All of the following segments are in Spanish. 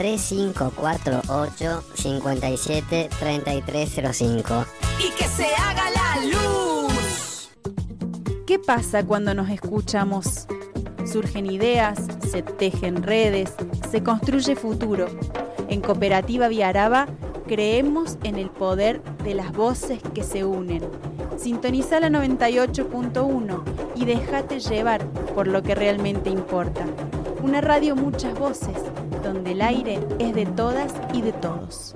3548 57 3305. Y que se haga la luz. ¿Qué pasa cuando nos escuchamos? Surgen ideas, se tejen redes, se construye futuro. En Cooperativa Viaraba creemos en el poder de las voces que se unen. Sintoniza la 98.1 y déjate llevar por lo que realmente importa. Una radio muchas voces, donde el aire es de todas y de todos.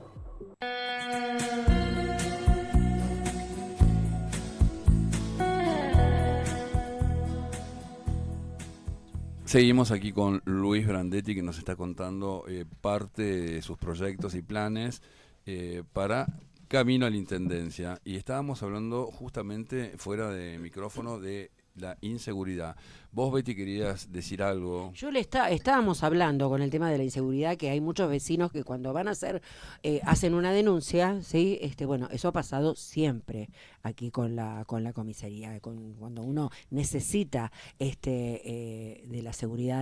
Seguimos aquí con Luis Brandetti, que nos está contando parte de sus proyectos y planes para camino a la intendencia. Y estábamos hablando justamente fuera de micrófono de la inseguridad. Vos, Betty, querías decir algo. Yo estábamos hablando con el tema de la inseguridad, que hay muchos vecinos que cuando van a hacer, hacen una denuncia, ¿sí? Bueno, eso ha pasado siempre aquí con la comisaría, cuando uno necesita de la seguridad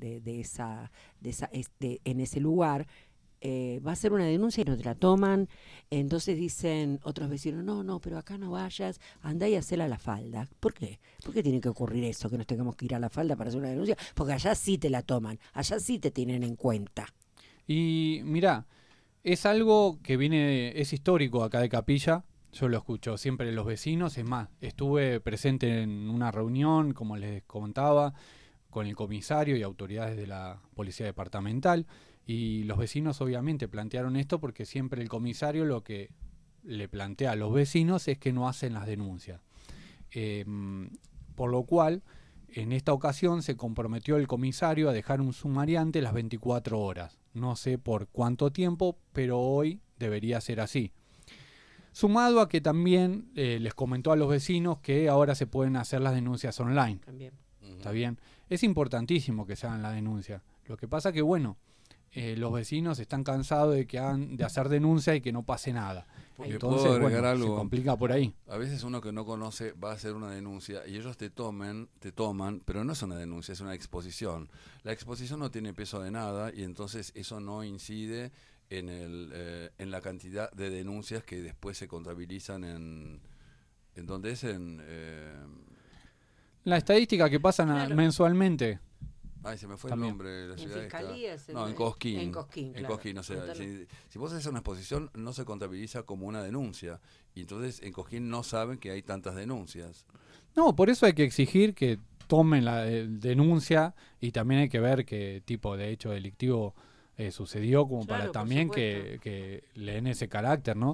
en ese lugar. Va a hacer una denuncia y no te la toman, entonces dicen otros vecinos, no, pero acá no vayas, andá y hacela a la falda. ¿Por qué? ¿Por qué tiene que ocurrir eso, que nos tengamos que ir a la falda para hacer una denuncia? Porque allá sí te la toman, allá sí te tienen en cuenta. Y mirá, es algo que es histórico acá de Capilla, yo lo escucho siempre de los vecinos, es más, estuve presente en una reunión, como les comentaba, con el comisario y autoridades de la policía departamental, y los vecinos obviamente plantearon esto porque siempre el comisario lo que le plantea a los vecinos es que no hacen las denuncias. Por lo cual, en esta ocasión se comprometió el comisario a dejar un sumariante las 24 horas. No sé por cuánto tiempo, pero hoy debería ser así. Sumado a que también les comentó a los vecinos que ahora se pueden hacer las denuncias online. También. ¿Está bien? Es importantísimo que se hagan la denuncia. Lo que pasa que, bueno, los vecinos están cansados de hacer denuncia y que no pase nada. Entonces, se complica por ahí. A veces uno que no conoce va a hacer una denuncia y ellos te toman, pero no es una denuncia, es una exposición. La exposición no tiene peso de nada y entonces eso no incide en la cantidad de denuncias que después se contabilizan en donde es la estadística que pasan mensualmente. Ay, se me fue También. El nombre de la ciudad. En Fiscalía en Cosquín. En Cosquín, claro. En Cosquín, o sea, si vos haces una exposición, no se contabiliza como una denuncia. Y entonces en Cosquín no saben que hay tantas denuncias. No, por eso hay que exigir que tomen la denuncia y también hay que ver qué tipo de hecho delictivo sucedió, como claro, para también que le den ese carácter, ¿no?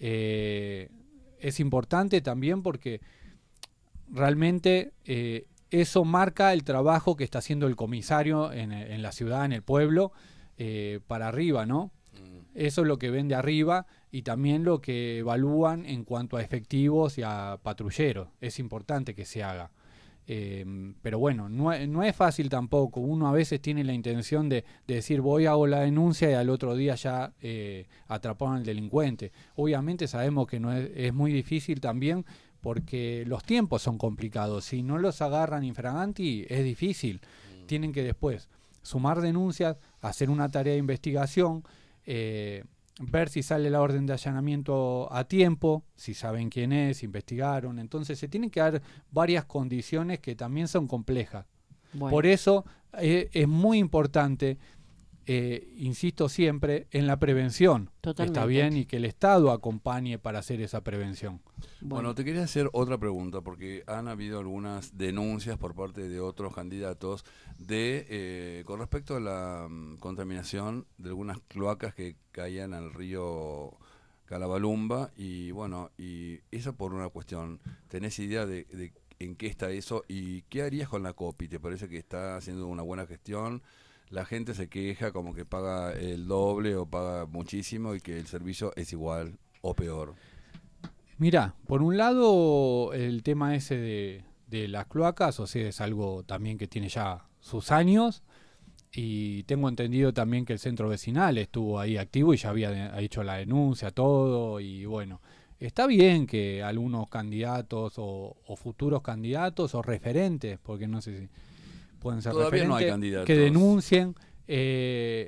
Es importante también porque realmente eso marca el trabajo que está haciendo el comisario en la ciudad, en el pueblo, para arriba, ¿no? Eso es lo que ven de arriba y también lo que evalúan en cuanto a efectivos y a patrulleros. Es importante que se haga. Pero bueno, no es fácil tampoco. Uno a veces tiene la intención de decir hago la denuncia y al otro día ya atraparon al delincuente. Obviamente sabemos que no es muy difícil también porque los tiempos son complicados. Si no los agarran infraganti es difícil. Tienen que después sumar denuncias, hacer una tarea de investigación, ver si sale la orden de allanamiento a tiempo, si saben quién es, investigaron. Entonces se tienen que dar varias condiciones que también son complejas. Bueno. Por eso es muy importante, insisto siempre, en la prevención. Totalmente. Está bien, y que el Estado acompañe para hacer esa prevención. Bueno, te quería hacer otra pregunta, porque han habido algunas denuncias por parte de otros candidatos con respecto a la contaminación de algunas cloacas que caían al río Calabalumba, y bueno, y eso por una cuestión. ¿Tenés idea de en qué está eso y qué harías con la COPI? ¿Te parece que está haciendo una buena gestión? La gente se queja como que paga el doble o paga muchísimo y que el servicio es igual o peor. Mirá, por un lado el tema ese de las cloacas, o sea, es algo también que tiene ya sus años, y tengo entendido también que el centro vecinal estuvo ahí activo y ya había hecho la denuncia, todo, y bueno, está bien que algunos candidatos o futuros candidatos o referentes, porque no sé si pueden ser todavía referentes, no hay candidatos, que denuncien,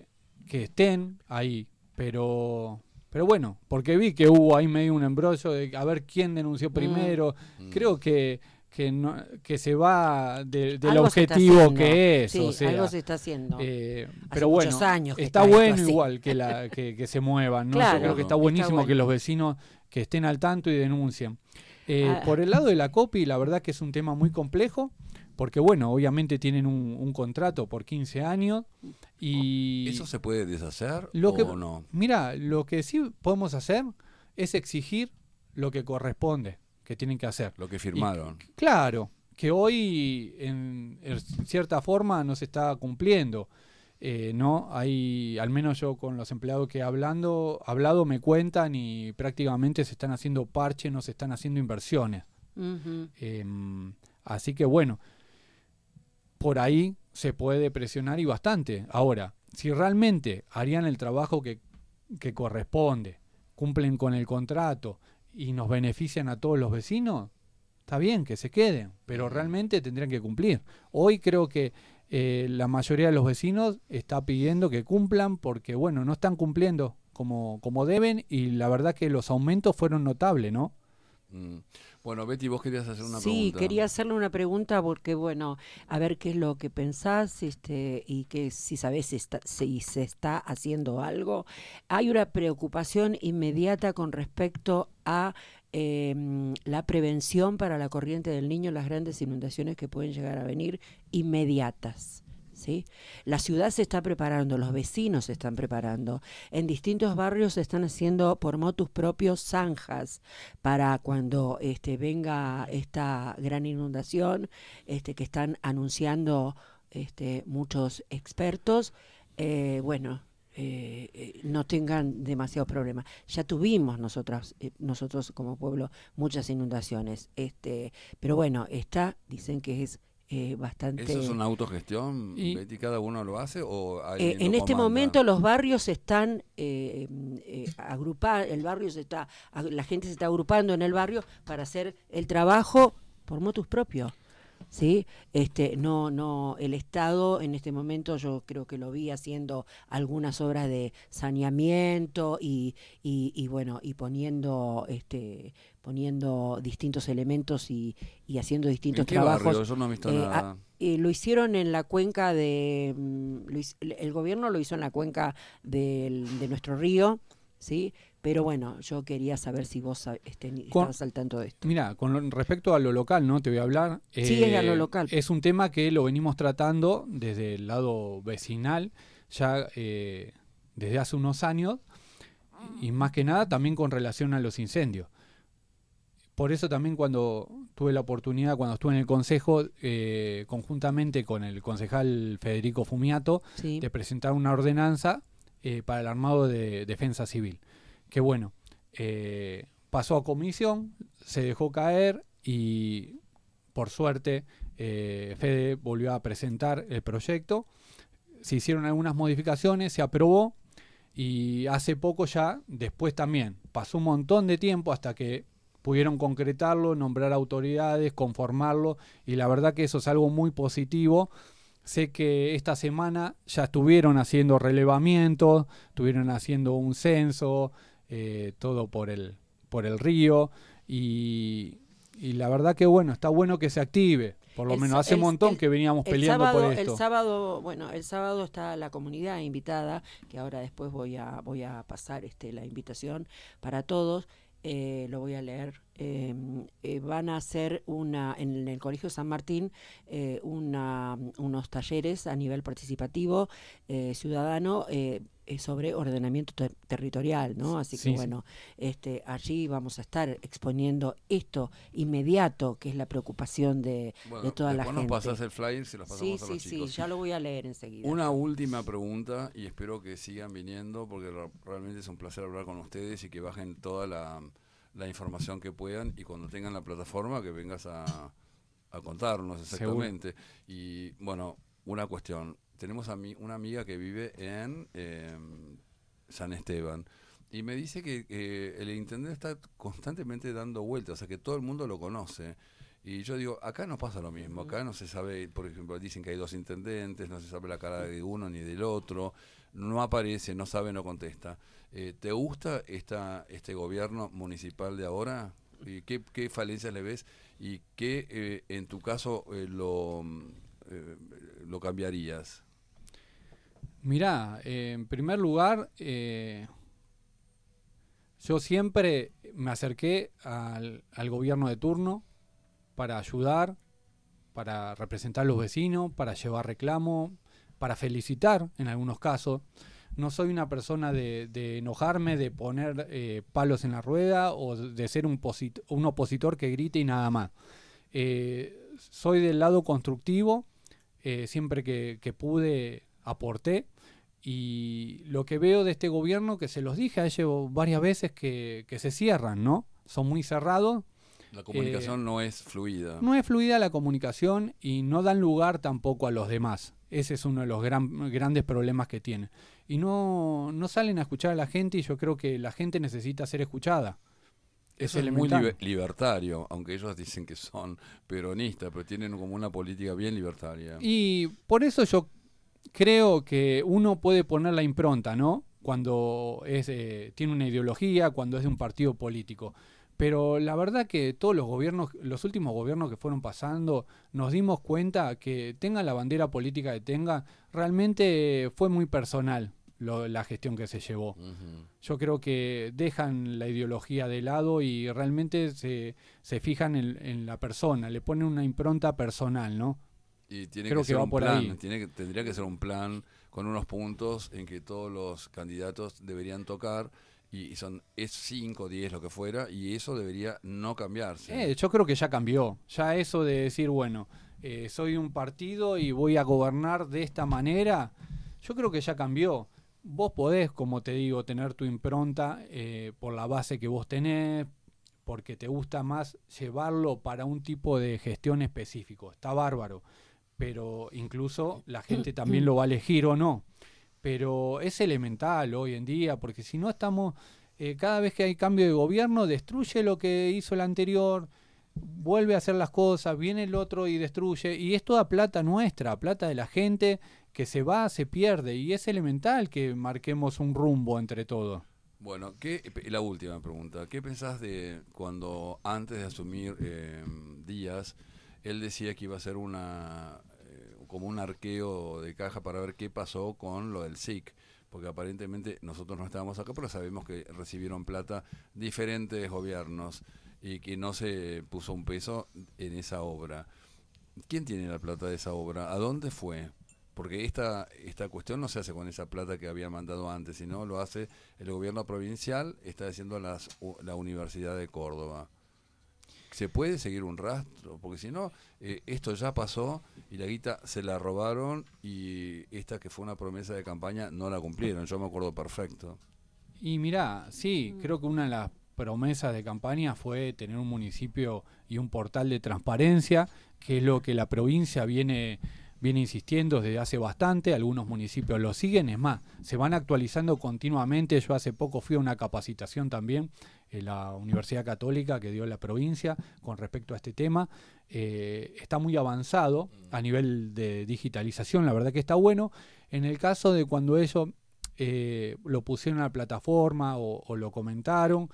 que estén ahí, pero bueno, porque vi que hubo ahí medio un embrollo de a ver quién denunció primero. Creo que se va del Algo se está objetivo haciendo. que es, Sí, o sea, algo se está haciendo. pero muchos bueno, años que está está esto bueno así. igual que se muevan, ¿no? Claro, Yo creo que está está buenísimo bueno. que los vecinos que estén al tanto y denuncien. Ah. Por el lado de la COPI, la verdad que es un tema muy complejo, porque bueno, obviamente tienen un contrato por 15 años y... ¿Eso se puede deshacer o no? Mira, lo que sí podemos hacer es exigir lo que corresponde, que tienen que hacer. Lo que firmaron. Claro, que hoy en cierta forma no se está cumpliendo. No, hay, al menos yo con los empleados que he hablado me cuentan y prácticamente se están haciendo parches, no se están haciendo inversiones. Ujú. Así que bueno, por ahí se puede presionar y bastante. Ahora, si realmente harían el trabajo que corresponde, cumplen con el contrato y nos benefician a todos los vecinos, está bien que se queden, pero realmente tendrían que cumplir. Hoy creo que la mayoría de los vecinos está pidiendo que cumplan porque, bueno, no están cumpliendo como deben y la verdad que los aumentos fueron notables, ¿no? Bueno, Betty, vos querías hacer una Sí, pregunta. quería hacerle una pregunta porque, bueno, a ver qué es lo que pensás y que si sabés si se está haciendo algo. Hay una preocupación inmediata con respecto a la prevención para la corriente del Niño, las grandes inundaciones que pueden llegar a venir inmediatas. ¿Sí? La ciudad se está preparando, los vecinos se están preparando. En distintos barrios se están haciendo por motus propios zanjas para cuando venga esta gran inundación que están anunciando muchos expertos. No tengan demasiados problemas. Ya tuvimos nosotros como pueblo muchas inundaciones, pero bueno, dicen que es bastante... ¿Eso es una autogestión, Betty? ¿Cada uno lo hace o alguien en lo este comanda? momento los barrios se están agrupando, la gente se está agrupando en el barrio para hacer el trabajo por motus propio. ¿Sí? No, el Estado en este momento yo creo que lo vi haciendo algunas obras de saneamiento y poniendo distintos elementos y haciendo distintos ¿En qué trabajos. barrio? Yo no he visto nada. Lo hicieron en la cuenca el gobierno lo hizo en la cuenca de nuestro río, ¿sí? Pero bueno, yo quería saber si vos estabas al tanto de esto. Mira, respecto a lo local, ¿no? Te voy a hablar. Sí, es a lo local. Es un tema que lo venimos tratando desde el lado vecinal, ya desde hace unos años, y más que nada también con relación a los incendios. Por eso también cuando tuve la oportunidad, cuando estuve en el consejo, conjuntamente con el concejal Federico Fumiato, Sí. de presentar una ordenanza para el armado de defensa civil. Que bueno, pasó a comisión, se dejó caer y por suerte Fede volvió a presentar el proyecto, se hicieron algunas modificaciones, se aprobó y hace poco ya, después también, pasó un montón de tiempo hasta que pudieron concretarlo, nombrar autoridades, conformarlo y la verdad que eso es algo muy positivo. Sé que esta semana ya estuvieron haciendo relevamientos, estuvieron haciendo un censo, todo por el río y la verdad que bueno, está bueno que se active, por lo menos hace un montón que veníamos peleando por esto. El sábado está la comunidad invitada, que ahora después voy a pasar la invitación para todos. Lo voy a leer. Van a hacer en el Colegio San Martín unos talleres a nivel participativo ciudadano sobre ordenamiento territorial, ¿no? Así que Sí, bueno, allí vamos a estar exponiendo esto inmediato, que es la preocupación de toda la gente. Después nos pasás el flyer, se los pasamos a los chicos. Sí, ya lo voy a leer enseguida. Una última pregunta, y espero que sigan viniendo, porque realmente es un placer hablar con ustedes y que bajen toda la información que puedan, y cuando tengan la plataforma que vengas a contarnos exactamente. Seguro. Y bueno, una cuestión. Tenemos una amiga que vive en San Esteban y me dice que el intendente está constantemente dando vueltas, o sea que todo el mundo lo conoce. Y yo digo, acá no pasa lo mismo, acá no se sabe, por ejemplo, dicen que hay 2 intendentes, no se sabe la cara de uno ni del otro, no aparece, no sabe, no contesta. ¿Te gusta este gobierno municipal de ahora? ¿Y qué falencias le ves? ¿Y qué, en tu caso, lo cambiarías? Mirá, en primer lugar, yo siempre me acerqué al gobierno de turno para ayudar, para representar a los vecinos, para llevar reclamo, para felicitar en algunos casos. No soy una persona de enojarme, de poner palos en la rueda o de ser un opositor que grite y nada más. Soy del lado constructivo, siempre que pude aporté. Y lo que veo de este gobierno, que se los dije a ellos varias veces, que se cierran, ¿no? Son muy cerrados. La comunicación no es fluida. No es fluida la comunicación y no dan lugar tampoco a los demás. Ese es uno de los grandes problemas que tiene. Y no salen a escuchar a la gente, y yo creo que la gente necesita ser escuchada. Eso es muy libertario, aunque ellos dicen que son peronistas, pero tienen como una política bien libertaria. Y por eso yo creo que uno puede poner la impronta, ¿no? Cuando tiene una ideología, cuando es de un partido político. Pero la verdad que todos los gobiernos, los últimos gobiernos que fueron pasando, nos dimos cuenta que tenga la bandera política que tenga, realmente fue muy personal la gestión que se llevó. Uh-huh. Yo creo que dejan la ideología de lado y realmente se fijan en la persona, le ponen una impronta personal, ¿no? Y tiene Creo que ser va un por plan, ahí. tendría que ser un plan con unos puntos en que todos los candidatos deberían tocar, y es 5, 10, lo que fuera, y eso debería no cambiarse. Yo creo que ya cambió. Ya eso de decir, bueno, soy un partido y voy a gobernar de esta manera, yo creo que ya cambió. Vos podés, como te digo, tener tu impronta por la base que vos tenés, porque te gusta más llevarlo para un tipo de gestión específico. Está bárbaro. Pero incluso la gente también lo va a elegir o no. Pero es elemental hoy en día, porque si no estamos, cada vez que hay cambio de gobierno, destruye lo que hizo el anterior, vuelve a hacer las cosas, viene el otro y destruye, y es toda plata nuestra, plata de la gente que se va, se pierde, y es elemental que marquemos un rumbo entre todos. Bueno, la última pregunta. ¿Qué pensás de cuando antes de asumir Díaz, él decía que iba a hacer como un arqueo de caja para ver qué pasó con lo del SIC? Porque aparentemente nosotros no estábamos acá, pero sabemos que recibieron plata diferentes gobiernos y que no se puso un peso en esa obra. ¿Quién tiene la plata de esa obra? ¿A dónde fue? Porque esta cuestión no se hace con esa plata que había mandado antes, sino lo hace el gobierno provincial, está haciendo la Universidad de Córdoba. ¿Se puede seguir un rastro? Porque si no, esto ya pasó y la guita se la robaron, y esta que fue una promesa de campaña no la cumplieron. Yo me acuerdo perfecto. Y mirá, sí, creo que una de las promesas de campaña fue tener un municipio y un portal de transparencia, que es lo que la provincia viene insistiendo desde hace bastante. Algunos municipios lo siguen, es más, se van actualizando continuamente. Yo hace poco fui a una capacitación también en la Universidad Católica que dio la provincia con respecto a este tema. Está muy avanzado a nivel de digitalización, la verdad que está bueno. En el caso de cuando ellos lo pusieron a la plataforma o lo comentaron,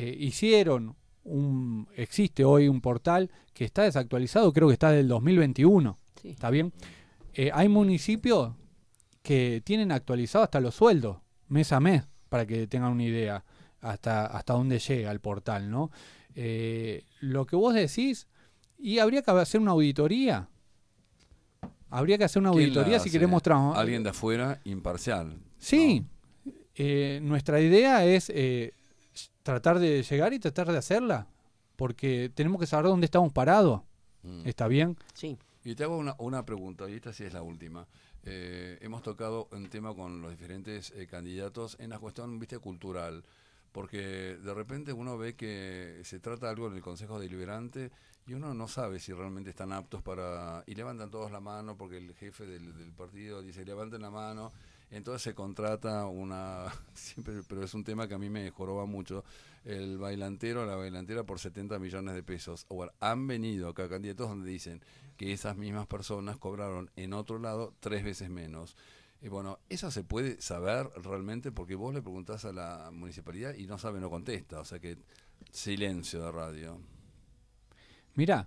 existe hoy un portal que está desactualizado, creo que está del 2021. Sí. ¿Está bien? Hay municipios que tienen actualizado hasta los sueldos, mes a mes, para que tengan una idea hasta dónde llega el portal, ¿no? Lo que vos decís, y habría que hacer una auditoría. Habría que hacer una auditoría si queremos trabajar. Alguien de afuera, imparcial. Sí. ¿No? Nuestra idea es tratar de llegar y tratar de hacerla, porque tenemos que saber dónde estamos parados. ¿Está bien? Sí. Y te hago una pregunta, y esta sí es la última. Hemos tocado un tema con los diferentes candidatos en la cuestión, viste, cultural, porque de repente uno ve que se trata algo en el Consejo Deliberante y uno no sabe si realmente están aptos y levantan todos la mano porque el jefe del partido dice levanten la mano. Entonces se contrata siempre, pero es un tema que a mí me joroba mucho, el bailantero o la bailantera por 70 millones de pesos. Ahora, han venido acá candidatos donde dicen que esas mismas personas cobraron en otro lado 3 veces menos. Bueno, eso se puede saber realmente porque vos le preguntás a la municipalidad y no sabe, no contesta. O sea que silencio de radio. Mira,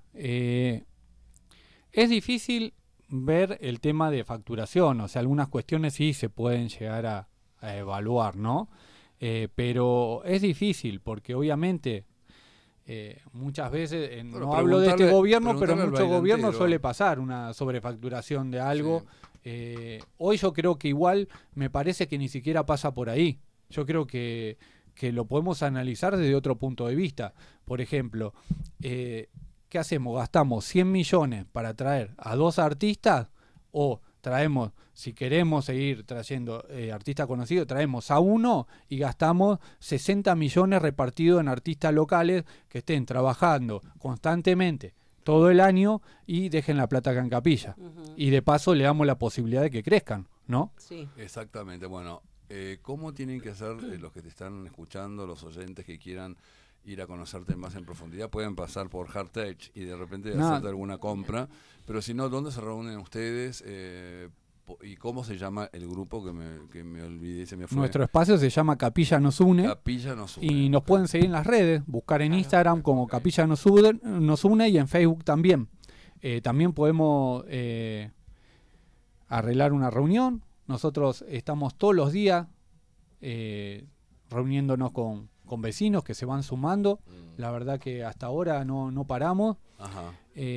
es difícil ver el tema de facturación, o sea, algunas cuestiones sí se pueden llegar a evaluar, ¿no? Pero es difícil porque obviamente muchas veces, Bueno, no hablo de este gobierno, pero preguntale al muchos gobiernos bailantero. suele pasar una sobrefacturación de algo. Sí. Hoy yo creo que igual me parece que ni siquiera pasa por ahí. Yo creo que lo podemos analizar desde otro punto de vista. Por ejemplo, ¿qué hacemos? ¿Gastamos 100 millones para traer a 2 artistas o traemos, si queremos seguir trayendo artistas conocidos, traemos a uno y gastamos 60 millones repartidos en artistas locales que estén trabajando constantemente todo el año y dejen la plata acá en Capilla? Y de paso le damos la posibilidad de que crezcan, ¿no? Sí. Exactamente. Bueno, ¿cómo tienen que hacer los que te están escuchando, los oyentes que quieran ir a conocerte más en profundidad? Pueden pasar por Hardtech y de repente hacerte alguna compra, pero si no, ¿dónde se reúnen ustedes? ¿Y cómo se llama el grupo que me olvidé, se me fue? Nuestro espacio se llama Capilla Nos Une. Capilla Nos Une. Y nos pueden seguir en las redes, buscar en Instagram como Capilla Nos Une y en Facebook también. También podemos arreglar una reunión. Nosotros estamos todos los días reuniéndonos con vecinos que se van sumando. La verdad que hasta ahora no paramos. Ajá.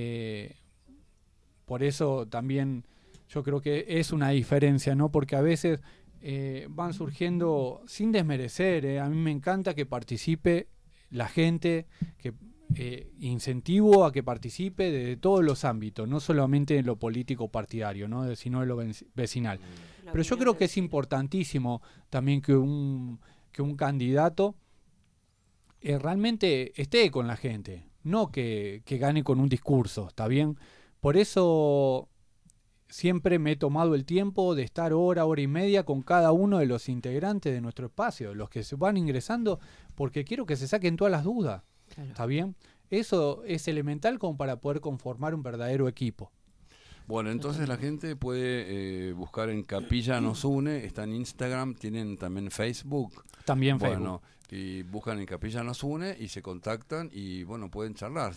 Por eso también yo creo que es una diferencia, ¿no? Porque a veces van surgiendo, sin desmerecer, a mí me encanta que participe la gente, que incentivo a que participe de todos los ámbitos, no solamente en lo político partidario, ¿no? Sino en lo vecinal. Pero yo creo que es importantísimo también que un candidato realmente esté con la gente, no que gane con un discurso, ¿está bien? Por eso siempre me he tomado el tiempo de estar hora y media con cada uno de los integrantes de nuestro espacio, los que se van ingresando, porque quiero que se saquen todas las dudas. Claro. ¿Está bien? Eso es elemental como para poder conformar un verdadero equipo. Bueno, entonces la gente puede buscar en Capilla Nos Une, está en Instagram, tienen también Facebook. También Facebook. Bueno, y buscan en Capilla Nos Une y se contactan y bueno, pueden charlar.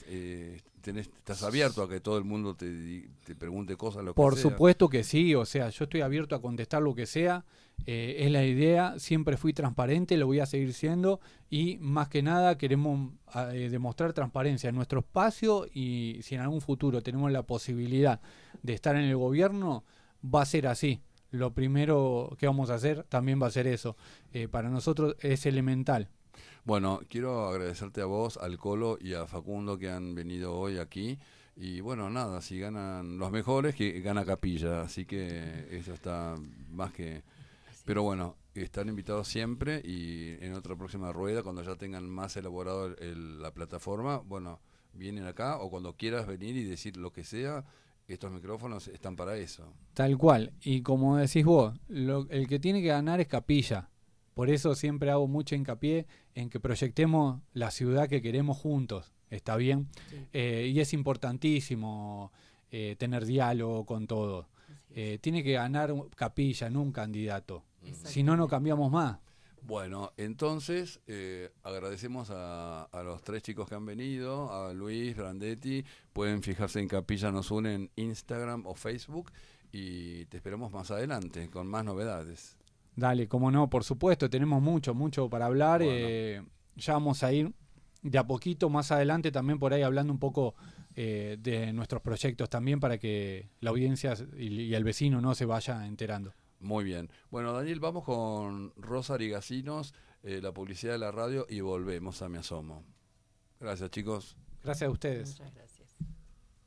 Estás abierto a que todo el mundo te pregunte cosas, lo que Por sea. supuesto que sí, o sea, yo estoy abierto a contestar lo que sea, es la idea, siempre fui transparente, lo voy a seguir siendo y más que nada queremos demostrar transparencia en nuestro espacio y si en algún futuro tenemos la posibilidad de estar en el gobierno, va a ser así. Lo primero que vamos a hacer también va a ser eso. Para nosotros es elemental. Bueno, quiero agradecerte a vos, al Colo y a Facundo que han venido hoy aquí. Y bueno, nada, si ganan los mejores, que gana Capilla. Así que eso está más que... Pero bueno, están invitados siempre y en otra próxima rueda, cuando ya tengan más elaborado la plataforma, bueno, vienen acá o cuando quieras venir y decir lo que sea, estos micrófonos están para eso. Tal cual. Y como decís vos, el que tiene que ganar es Capilla. Por eso siempre hago mucho hincapié en que proyectemos la ciudad que queremos juntos. ¿Está bien? Sí. Y es importantísimo tener diálogo con todos. Tiene que ganar Capilla, no un candidato. Si no, no cambiamos más. Bueno, entonces agradecemos a los 3 chicos que han venido, a Luis, Brandetti. Pueden fijarse en Capilla Nos Une en Instagram o Facebook y te esperamos más adelante con más novedades. Dale, como no, por supuesto, tenemos mucho para hablar. Bueno. Ya vamos a ir de a poquito más adelante también por ahí hablando un poco de nuestros proyectos también para que la audiencia y el vecino no se vaya enterando. Muy bien. Bueno, Daniel, vamos con Rosa Arigasinos, la publicidad de la radio y volvemos a Me Asomo. Gracias, chicos. Gracias a ustedes. Muchas gracias.